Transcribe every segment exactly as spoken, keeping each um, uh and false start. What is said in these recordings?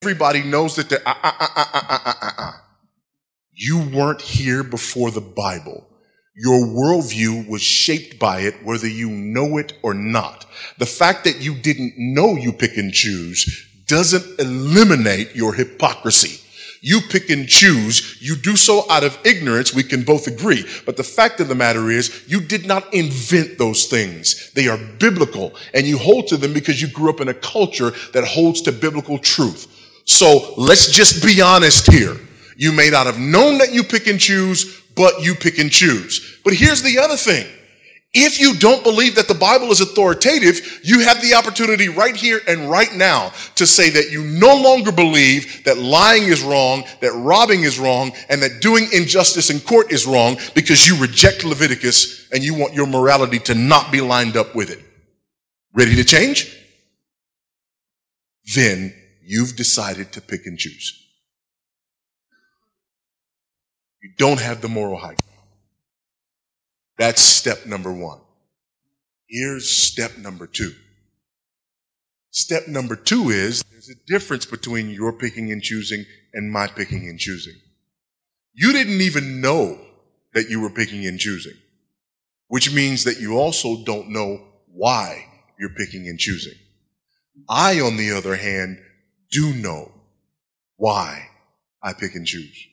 everybody knows that they're, uh, uh, uh, uh, uh, uh, uh, uh. You weren't here before the Bible. Your worldview was shaped by it, whether you know it or not. The fact that you didn't know you pick and choose doesn't eliminate your hypocrisy. You pick and choose. You do so out of ignorance. We can both agree. But the fact of the matter is, you did not invent those things. They are biblical, and you hold to them because you grew up in a culture that holds to biblical truth. So let's just be honest here. You may not have known that you pick and choose, but you pick and choose. But here's the other thing. If you don't believe that the Bible is authoritative, you have the opportunity right here and right now to say that you no longer believe that lying is wrong, that robbing is wrong, and that doing injustice in court is wrong because you reject Leviticus and you want your morality to not be lined up with it. Ready to change? Then you've decided to pick and choose. You don't have the moral high ground. That's step number one. Here's step number two. Step number two is there's a difference between your picking and choosing and my picking and choosing. You didn't even know that you were picking and choosing, which means that you also don't know why you're picking and choosing. I, on the other hand, do know why I pick and choose.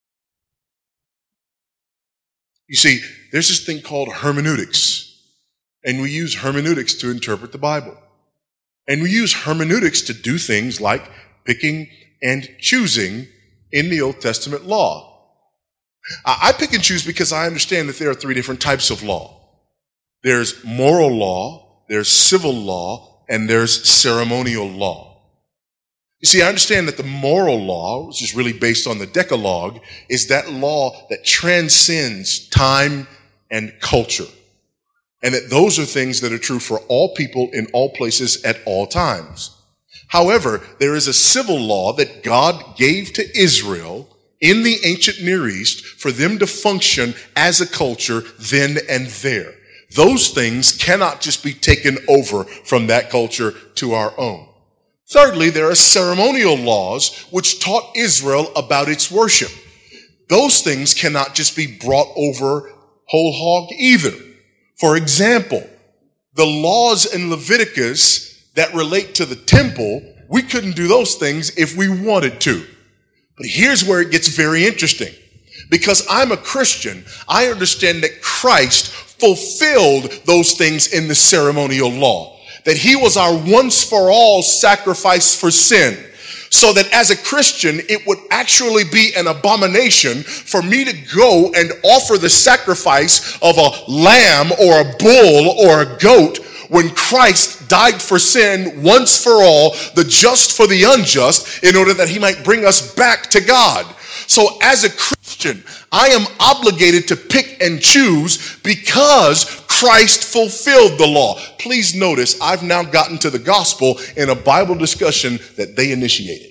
You see, there's this thing called hermeneutics, and we use hermeneutics to interpret the Bible. And we use hermeneutics to do things like picking and choosing in the Old Testament law. I pick and choose because I understand that there are three different types of law. There's moral law, there's civil law, and there's ceremonial law. You see, I understand that the moral law, which is really based on the Decalogue, is that law that transcends time and culture. And that those are things that are true for all people in all places at all times. However, there is a civil law that God gave to Israel in the ancient Near East for them to function as a culture then and there. Those things cannot just be taken over from that culture to our own. Thirdly, there are ceremonial laws which taught Israel about its worship. Those things cannot just be brought over whole hog either. For example, the laws in Leviticus that relate to the temple, we couldn't do those things if we wanted to. But here's where it gets very interesting. Because I'm a Christian, I understand that Christ fulfilled those things in the ceremonial law. That he was our once-for-all sacrifice for sin. So that as a Christian, it would actually be an abomination for me to go and offer the sacrifice of a lamb or a bull or a goat when Christ died for sin once for all, the just for the unjust, in order that he might bring us back to God. So as a Christian, I am obligated to pick and choose because Christ fulfilled the law. Please notice, I've now gotten to the gospel in a Bible discussion that they initiated.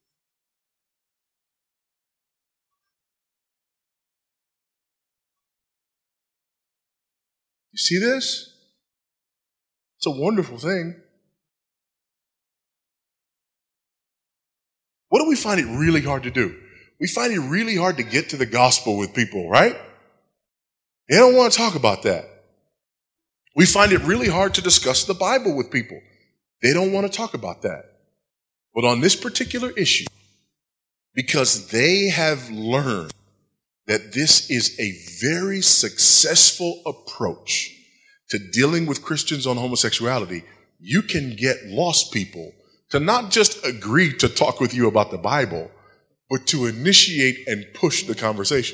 You see this? It's a wonderful thing. What do we find it really hard to do? We find it really hard to get to the gospel with people, right? They don't want to talk about that. We find it really hard to discuss the Bible with people. They don't want to talk about that. But on this particular issue, because they have learned that this is a very successful approach to dealing with Christians on homosexuality, you can get lost people to not just agree to talk with you about the Bible, but to initiate and push the conversation.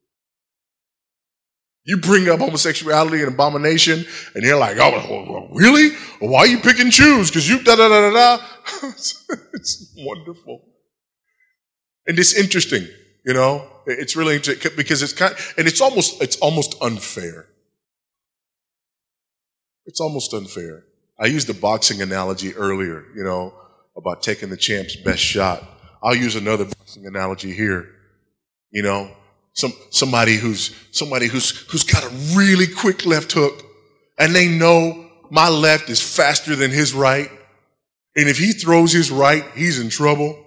You bring up homosexuality and abomination, and they're like, oh, really? Well, why you pick and choose? Because you da-da-da-da-da. It's wonderful. And it's interesting, you know? It's really interesting because it's kind of, and it's almost, it's almost unfair. It's almost unfair. I used the boxing analogy earlier, you know, about taking the champ's best shot. I'll use another boxing analogy here. You know, some somebody who's somebody who's who's got a really quick left hook, and they know my left is faster than his right, and if he throws his right, he's in trouble.